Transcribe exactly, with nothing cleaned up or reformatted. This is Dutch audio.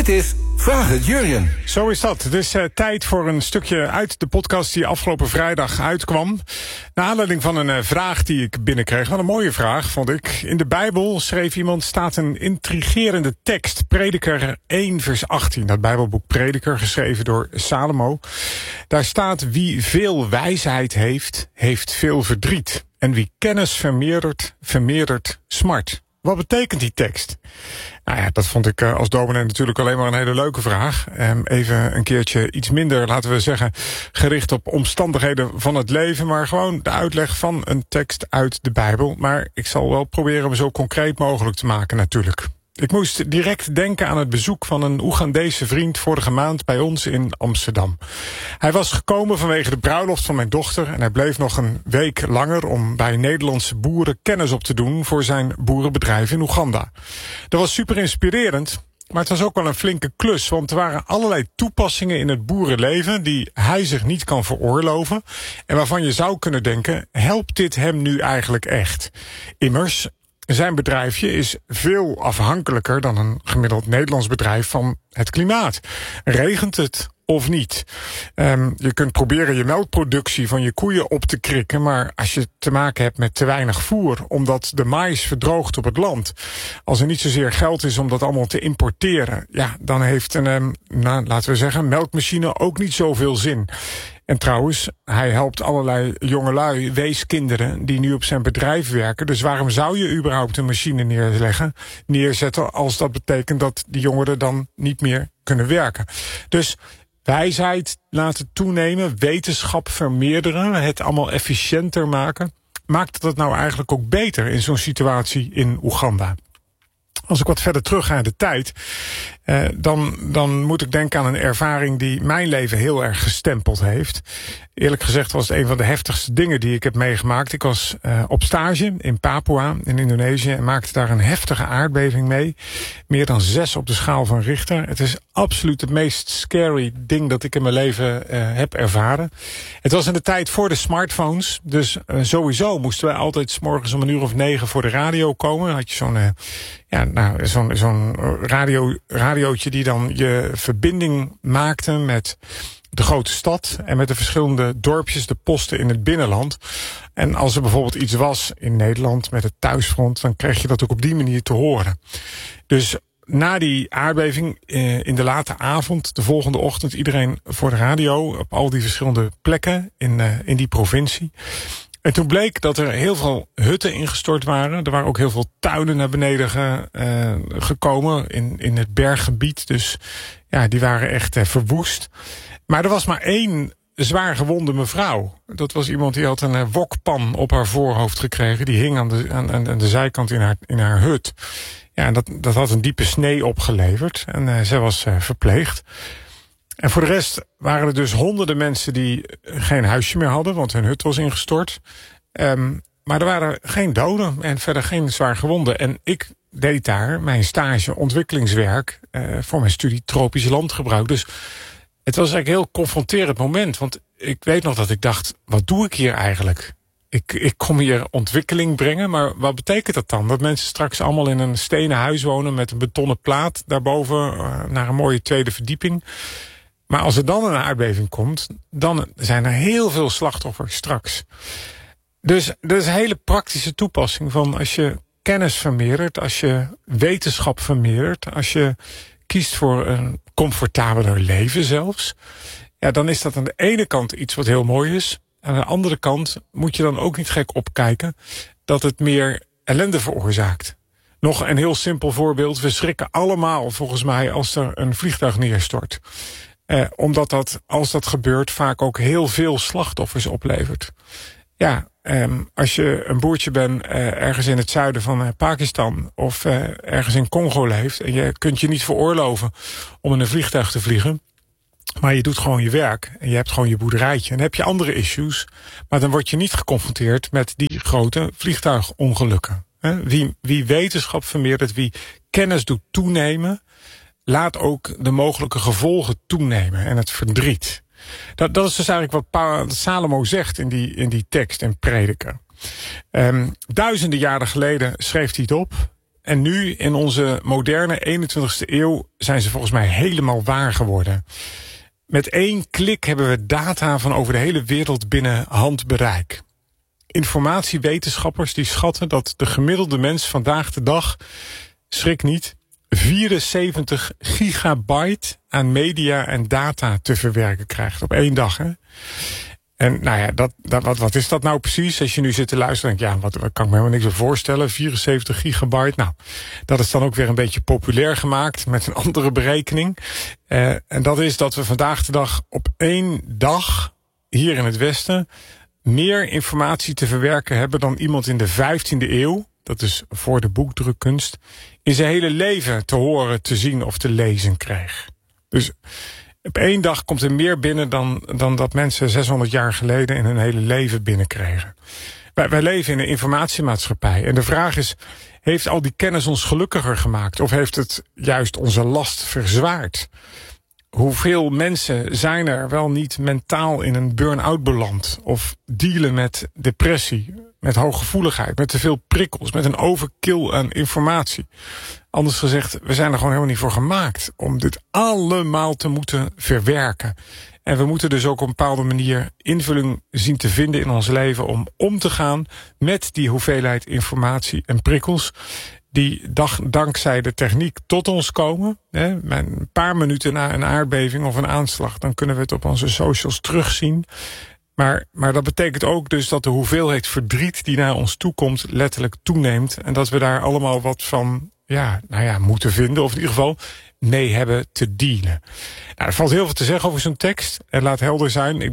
Dit is Vraag het Jurjen. Zo is dat. Het is uh, tijd voor een stukje uit de podcast die afgelopen vrijdag uitkwam. Naar aanleiding van een uh, vraag die ik binnenkreeg. Wat een mooie vraag, vond ik. In de Bijbel, schreef iemand, staat een intrigerende tekst. Prediker één vers achttien. Dat Bijbelboek Prediker, geschreven door Salomo. Daar staat: wie veel wijsheid heeft, heeft veel verdriet. En wie kennis vermeerdert, vermeerdert smart. Wat betekent die tekst? Nou ja, dat vond ik als dominee natuurlijk alleen maar een hele leuke vraag. Even een keertje iets minder, laten we zeggen, gericht op omstandigheden van het leven, maar gewoon de uitleg van een tekst uit de Bijbel. Maar ik zal wel proberen hem zo concreet mogelijk te maken natuurlijk. Ik moest direct denken aan het bezoek van een Oegandese vriend vorige maand bij ons in Amsterdam. Hij was gekomen vanwege de bruiloft van mijn dochter en hij bleef nog een week langer om bij Nederlandse boeren kennis op te doen voor zijn boerenbedrijf in Oeganda. Dat was super inspirerend, maar het was ook wel een flinke klus, want er waren allerlei toepassingen in het boerenleven die hij zich niet kan veroorloven en waarvan je zou kunnen denken: helpt dit hem nu eigenlijk echt? Immers, zijn bedrijfje is veel afhankelijker dan een gemiddeld Nederlands bedrijf van het klimaat. Regent het of niet? Um, je kunt proberen je melkproductie van je koeien op te krikken, maar als je te maken hebt met te weinig voer, omdat de maïs verdroogt op het land, als er niet zozeer geld is om dat allemaal te importeren, ja, dan heeft een, um, nou, laten we zeggen, melkmachine ook niet zoveel zin. En trouwens, hij helpt allerlei jongelui, weeskinderen, die nu op zijn bedrijf werken. Dus waarom zou je überhaupt een machine neerleggen, neerzetten, als dat betekent dat die jongeren dan niet meer kunnen werken? Dus wijsheid laten toenemen, wetenschap vermeerderen, het allemaal efficiënter maken. Maakt dat nou eigenlijk ook beter in zo'n situatie in Oeganda? Als ik wat verder terug ga in de tijd, eh, dan, dan moet ik denken aan een ervaring die mijn leven heel erg gestempeld heeft. Eerlijk gezegd was het een van de heftigste dingen die ik heb meegemaakt. Ik was uh, op stage in Papua in Indonesië en maakte daar een heftige aardbeving mee. Meer dan zes op de schaal van Richter. Het is absoluut het meest scary ding dat ik in mijn leven uh, heb ervaren. Het was in de tijd voor de smartphones. Dus uh, sowieso moesten wij altijd 's morgens om een uur of negen voor de radio komen. Dan had je zo'n uh, ja, nou, zo'n zo'n radio, radiootje die dan je verbinding maakte met de grote stad en met de verschillende dorpjes, de posten in het binnenland. En als er bijvoorbeeld iets was in Nederland met het thuisfront, dan kreeg je dat ook op die manier te horen. Dus na die aardbeving eh, in de late avond, de volgende ochtend, iedereen voor de radio op al die verschillende plekken in, uh, in die provincie. En toen bleek dat er heel veel hutten ingestort waren. Er waren ook heel veel tuinen naar beneden ge, uh, gekomen in, in het berggebied. Dus ja, die waren echt uh, verwoest. Maar er was maar één zwaar gewonde mevrouw. Dat was iemand die had een uh, wokpan op haar voorhoofd gekregen. Die hing aan de, aan, aan de zijkant in haar, in haar hut. Ja, en dat, dat had een diepe snee opgeleverd. En uh, zij was uh, verpleegd. En voor de rest waren er dus honderden mensen die geen huisje meer hadden, want hun hut was ingestort. Um, maar er waren geen doden en verder geen zwaar gewonden. En ik deed daar mijn stage ontwikkelingswerk uh, voor mijn studie tropisch landgebruik. Dus het was eigenlijk een heel confronterend moment. Want ik weet nog dat ik dacht, wat doe ik hier eigenlijk? Ik, ik kom hier ontwikkeling brengen, maar wat betekent dat dan? Dat mensen straks allemaal in een stenen huis wonen met een betonnen plaat daarboven uh, naar een mooie tweede verdieping. Maar als er dan een aardbeving komt, dan zijn er heel veel slachtoffers straks. Dus dat is een hele praktische toepassing van als je kennis vermeerdert, als je wetenschap vermeerdert, als je kiest voor een comfortabeler leven zelfs. Ja, dan is dat aan de ene kant iets wat heel mooi is. Aan de andere kant moet je dan ook niet gek opkijken dat het meer ellende veroorzaakt. Nog een heel simpel voorbeeld. We schrikken allemaal volgens mij als er een vliegtuig neerstort. Eh, omdat dat, als dat gebeurt, vaak ook heel veel slachtoffers oplevert. Ja, eh, als je een boertje bent eh, ergens in het zuiden van eh, Pakistan of eh, ergens in Congo leeft en je kunt je niet veroorloven om in een vliegtuig te vliegen, maar je doet gewoon je werk en je hebt gewoon je boerderijtje en dan heb je andere issues, maar dan word je niet geconfronteerd met die grote vliegtuigongelukken. Eh, wie, wie wetenschap vermeerdert, wie kennis doet toenemen, laat ook de mogelijke gevolgen toenemen en het verdriet. Dat, dat is dus eigenlijk wat pa, Salomo zegt in die, in die tekst in Prediker. Um, duizenden jaren geleden schreef hij het op. En nu, in onze moderne eenentwintigste eeuw, zijn ze volgens mij helemaal waar geworden. Met één klik hebben we data van over de hele wereld binnen handbereik. Informatiewetenschappers die schatten dat de gemiddelde mens vandaag de dag, schrik niet, vierenzeventig gigabyte aan media en data te verwerken krijgt op één dag. Hè? En nou ja, dat, dat, wat, wat is dat nou precies? Als je nu zit te luisteren, denk je, ja, wat, wat kan ik me helemaal niks meer voorstellen. vierenzeventig gigabyte. Nou, dat is dan ook weer een beetje populair gemaakt met een andere berekening. Uh, en dat is dat we vandaag de dag op één dag hier in het Westen meer informatie te verwerken hebben dan iemand in de vijftiende eeuw. Dat is voor de boekdrukkunst, in zijn hele leven te horen, te zien of te lezen kreeg. Dus op één dag komt er meer binnen dan, dan dat mensen zeshonderd jaar geleden in hun hele leven binnenkregen. Wij, wij leven in een informatiemaatschappij. En de vraag is, heeft al die kennis ons gelukkiger gemaakt? Of heeft het juist onze last verzwaard? Hoeveel mensen zijn er wel niet mentaal in een burn-out beland? Of dealen met depressie, met hooggevoeligheid, met te veel prikkels, met een overkill aan informatie? Anders gezegd, we zijn er gewoon helemaal niet voor gemaakt om dit allemaal te moeten verwerken. En we moeten dus ook op een bepaalde manier invulling zien te vinden in ons leven om om te gaan met die hoeveelheid informatie en prikkels die dag, dankzij de techniek tot ons komen. Hè, een paar minuten na een aardbeving of een aanslag, dan kunnen we het op onze socials terugzien. Maar, maar dat betekent ook dus dat de hoeveelheid verdriet die naar ons toe komt letterlijk toeneemt. En dat we daar allemaal wat van ja, nou ja, moeten vinden. Of in ieder geval mee hebben te dealen. Nou, er valt heel veel te zeggen over zo'n tekst. En laat helder zijn. Ik